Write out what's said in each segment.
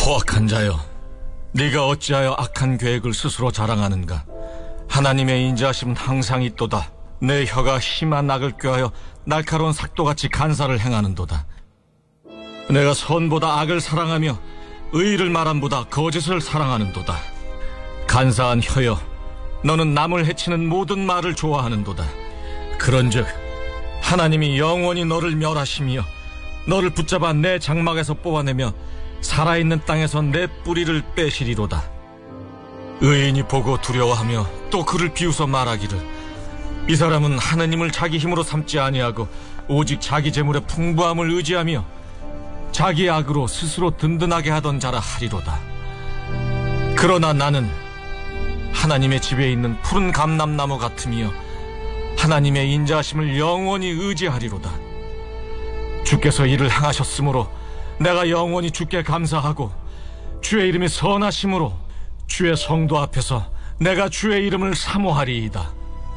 포악한 자여, 네가 어찌하여 악한 계획을 스스로 자랑하는가? 하나님의 인자하심은 항상 있도다. 내 혀가 심한 악을 꾀하여 날카로운 삭도같이 간사를 행하는도다. 내가 선보다 악을 사랑하며 의를 말함보다 거짓을 사랑하는도다. 간사한 혀여, 너는 남을 해치는 모든 말을 좋아하는도다. 그런즉 하나님이 영원히 너를 멸하시며 너를 붙잡아 내 장막에서 뽑아내며 살아있는 땅에서 내 뿌리를 빼시리로다. 의인이 보고 두려워하며 또 그를 비웃어 말하기를, 이 사람은 하나님을 자기 힘으로 삼지 아니하고 오직 자기 재물의 풍부함을 의지하며 자기 악으로 스스로 든든하게 하던 자라 하리로다. 그러나 나는 하나님의 집에 있는 푸른 감람나무 같으며 하나님의 인자하심을 영원히 의지하리로다. 주께서 이를 행하셨으므로 내가 영원히 주께 감사하고 주의 이름이 선하심으로 주의 성도 앞에서 내가 주의 이름을 사모하리이다.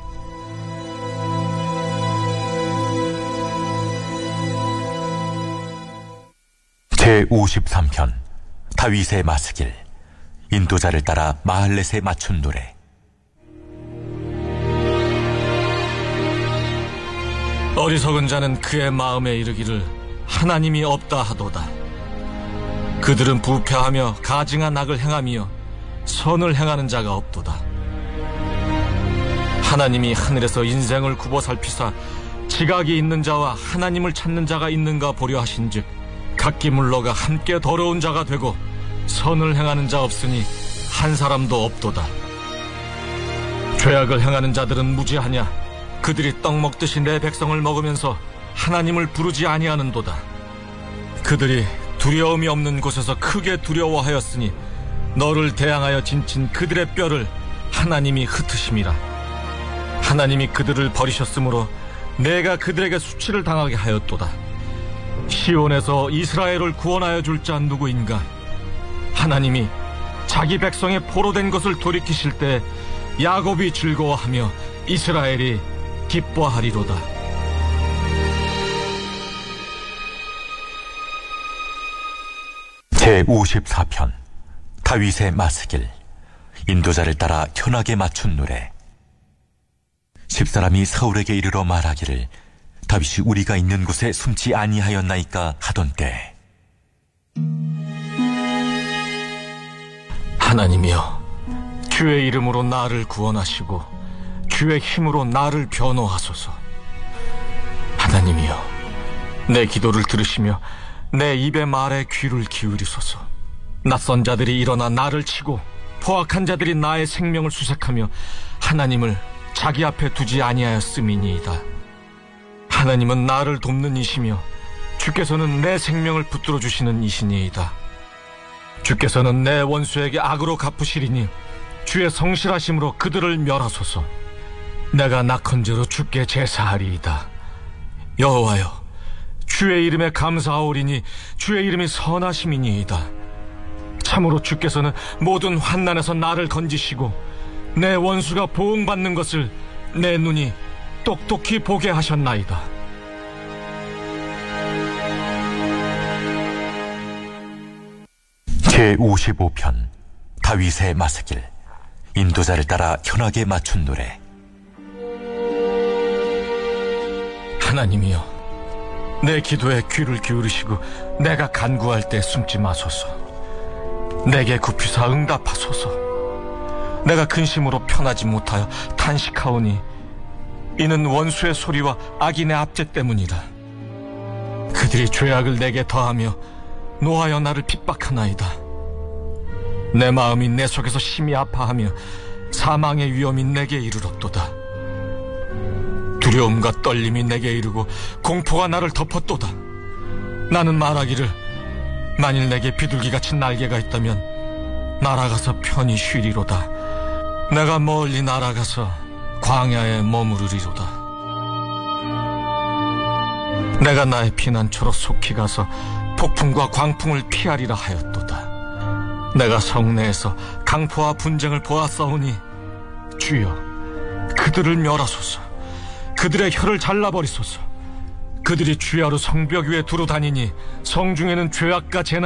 제53편 다윗의 마스길. 인도자를 따라 마할렛에 맞춘 노래. 어리석은 자는 그의 마음에 이르기를 하나님이 없다 하도다. 그들은 부패하며 가증한 악을 행하며 선을 행하는 자가 없도다. 하나님이 하늘에서 인생을 굽어 살피사 지각이 있는 자와 하나님을 찾는 자가 있는가 보려 하신즉 각기 물러가 함께 더러운 자가 되고 선을 행하는 자 없으니 한 사람도 없도다. 죄악을 행하는 자들은 무지하냐? 그들이 떡 먹듯이 내 백성을 먹으면서 하나님을 부르지 아니하는도다. 그들이 두려움이 없는 곳에서 크게 두려워하였으니 너를 대항하여 진친 그들의 뼈를 하나님이 흩으심이라. 하나님이 그들을 버리셨으므로 내가 그들에게 수치를 당하게 하였도다. 시온에서 이스라엘을 구원하여 줄 자 누구인가? 하나님이 자기 백성의 포로된 것을 돌이키실 때 야곱이 즐거워하며 이스라엘이 기뻐하리로다. 제54편 다윗의 마스길. 인도자를 따라 현악에 맞춘 노래. 집사람이 사울에게 이르러 말하기를, 다윗이 우리가 있는 곳에 숨지 아니하였나이까 하던 때, 하나님이여, 주의 이름으로 나를 구원하시고 주의 힘으로 나를 변호하소서. 하나님이여, 내 기도를 들으시며 내 입의 말에 귀를 기울이소서. 낯선 자들이 일어나 나를 치고 포악한 자들이 나의 생명을 수색하며 하나님을 자기 앞에 두지 아니하였음이니이다. 하나님은 나를 돕는 이시며 주께서는 내 생명을 붙들어 주시는 이시니이다. 주께서는 내 원수에게 악으로 갚으시리니 주의 성실하심으로 그들을 멸하소서. 내가 낙헌제로 주께 제사하리이다. 여호와여, 주의 이름에 감사하오리니 주의 이름이 선하심이니이다. 참으로 주께서는 모든 환난에서 나를 건지시고 내 원수가 보응받는 것을 내 눈이 똑똑히 보게 하셨나이다. 제55편 다윗의 마스길. 인도자를 따라 현악에 맞춘 노래. 하나님이여, 내 기도에 귀를 기울이시고 내가 간구할 때 숨지 마소서. 내게 굽히사 응답하소서. 내가 근심으로 편하지 못하여 탄식하오니 이는 원수의 소리와 악인의 압제 때문이라. 그들이 죄악을 내게 더하며 노하여 나를 핍박하나이다. 내 마음이 내 속에서 심히 아파하며 사망의 위험이 내게 이르렀도다. 두려움과 떨림이 내게 이르고 공포가 나를 덮었도다. 나는 말하기를, 만일 내게 비둘기같이 날개가 있다면 날아가서 편히 쉬리로다. 내가 멀리 날아가서 광야에 머무르리로다. 내가 나의 피난처로 속히 가서 폭풍과 광풍을 피하리라 하였도다. 내가 성내에서 강포와 분쟁을 보았사오니 주여, 그들을 멸하소서. 그들의 혀를 잘라버리소서. 그들이 주야로 성벽 위에 두루 다니니 성중에는 죄악과 재난